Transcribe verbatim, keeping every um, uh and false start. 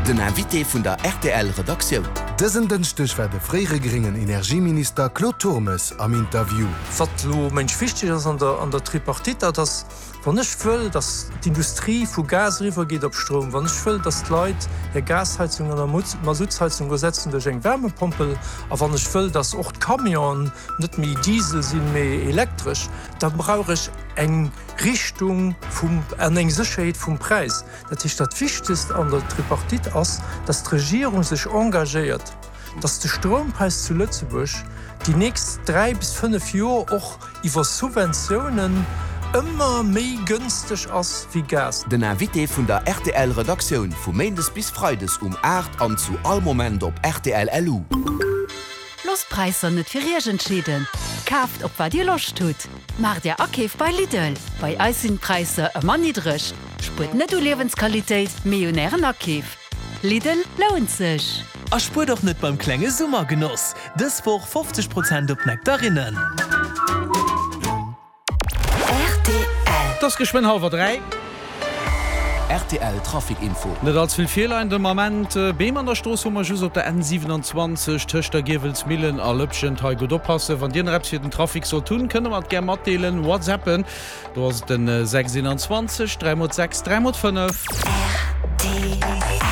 Den Invité vun der R T L-Redaktion. Dëssen den Stech war de fréiere geringen Energieminister Claude Turmes am Interview. Wat lo mensch wichtig ist an der, an der Tripartite, dass wann ich will, dass die Industrie vu Gasriver geht op Strom, wann ich will, dass Leute der Gasheizung an der Mazutheizung gesetzen durch eng Wärmepumpel, a wann ich will, dass auch Kamion net mi Diesel sind mé elektrisch, dann brauche ich eng Richtung vom eng Sicherheit vom Preis. Dat ist dat wichtigste an der Tripartite ass, dass die Regierung sich engagiert, dass der Strompreis zu Lützeburg die nächsten drei bis fünf Jahre auch über Subventionen immer méi günstig ass wie Gas. Den Invité vun der R T L-Redaktion vu Mendes bis Freides um acht an zu all Moment op R T L L U. Lostpreiser net fir Regentschieden. Kaft op wat Dir loch tut. Mar der Akeef bei Lidl. Bei Eisenpreise ëmmer niedrigch. Sput net du Lebensqualität millionären Akeef. Lidl lohnt sich. A spur doch net beim klenge Summergenuss. Des woch fünfzig Prozent op Nektarinnen. Das Geschwindenhaufer drei. R T L Trafikinfo. Net als viel Fehler in dem Moment äh, Beem an der Stoßhummer just op der N siebenundzwanzig Töchter Gewelsmillen a Lübschen Teil gut oppasse. Van den Raps für den Trafik so tun können mat ger matdeelen WhatsAppen. Du hast den äh, sechs einundzwanzig drei sechs drei fünf. R T L